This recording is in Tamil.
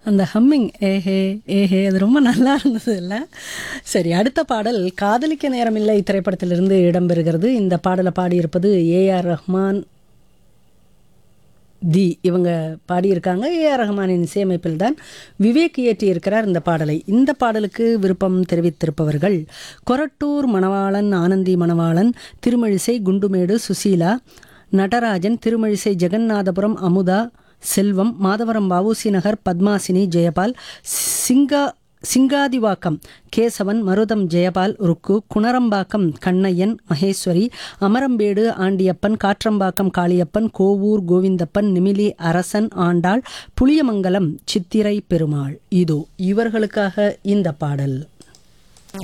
அந்த ஹம்மிங் ஏஹே ஏஹே அது ரொம்ப நல்லா இருந்தது இல்லை? சரி, அடுத்த பாடல் காதலிக்க நேரமில்லை திரைப்படத்திலிருந்து இடம்பெறுகிறது. இந்த பாடலை பாடியிருப்பது ஏஆர் ரஹ்மான் இவங்க பாடியிருக்காங்க. ஏஆர் ரஹ்மானின் இசையமைப்பில் தான் விவேக் இயற்றியிருக்கிறார் இந்த பாடலை. இந்த பாடலுக்கு விருப்பம் தெரிவித்திருப்பவர்கள் கொரட்டூர் மணவாளன், ஆனந்தி மணவாளன், திருமழிசை குண்டுமேடு சுசீலா, நடராஜன், திருமழிசை ஜெகநாதபுரம் அமுதா, செல்வம், மாதவரம் வஉசி நகர் பத்மாசினி ஜெயபால், சிங்காதிவாக்கம் கேசவன், மருதம் ஜெயபால் ருக்கு, குணரம்பாக்கம் கண்ணையன் மகேஸ்வரி, அமரம்பேடு ஆண்டியப்பன், காற்றம்பாக்கம் காளியப்பன், கோவூர் கோவிந்தப்பன், நிமிலி அரசன் ஆண்டாள், புளியமங்கலம் சித்திரை பெருமாள். இதோ இவர்களுக்காக இந்த பாடல்.